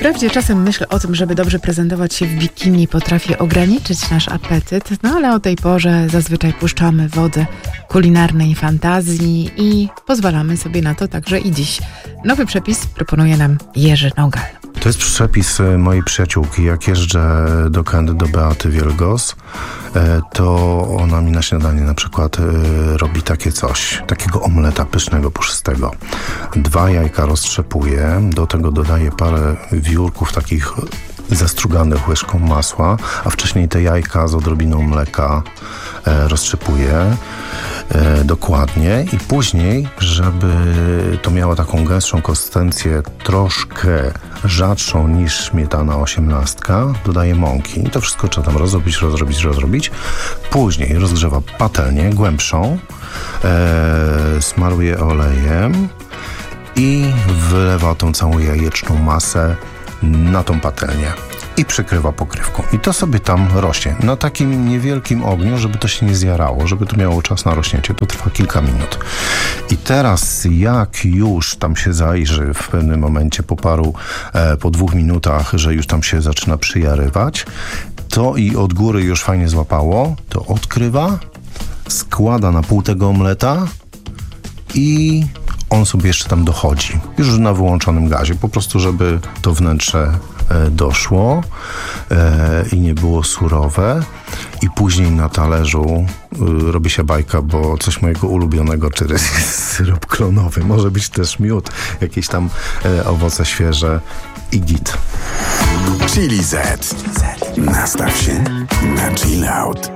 Wprawdzie czasem myśl o tym, żeby dobrze prezentować się w bikini, potrafi ograniczyć nasz apetyt, no ale o tej porze zazwyczaj puszczamy wodze kulinarnej fantazji i pozwalamy sobie na to także i dziś. Nowy przepis proponuje nam Jerzy Nogal. To jest przepis mojej przyjaciółki. Jak jeżdżę do Kędy, do Beaty Wielgos, to ona mi na śniadanie na przykład robi takie coś, takiego omleta pysznego, puszystego. 2 jajka roztrzepuje, do tego dodaje parę wiórków takich zastruganych łyżką masła, a wcześniej te jajka z odrobiną mleka roztrzepuje dokładnie i później, żeby to miało taką gęstszą konsystencję, troszkę rzadszą niż śmietana 18, dodaje mąki. I to wszystko trzeba tam rozrobić. Później rozgrzewa patelnię głębszą, smaruje olejem i wylewa tą całą jajeczną masę na tą patelnię i przykrywa pokrywką. I to sobie tam rośnie na takim niewielkim ogniu, żeby to się nie zjarało, żeby to miało czas na rośnięcie. To trwa kilka minut. I teraz jak już tam się zajrzy w pewnym momencie po 2 minutach, że już tam się zaczyna przyjarywać, to i od góry już fajnie złapało, to odkrywa, składa na pół tego omleta i on sobie jeszcze tam dochodzi. Już na wyłączonym gazie, po prostu żeby to wnętrze doszło i nie było surowe. I później na talerzu robi się bajka, bo coś mojego ulubionego, czyli jest syrop klonowy. Może być też miód, jakieś tam owoce świeże i git. Chili Z. Nastaw się na chill out.